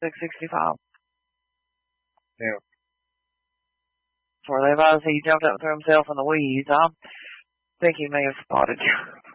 665. Yeah. Where they was, he jumped up and threw himself in the weeds. I think he may have spotted you.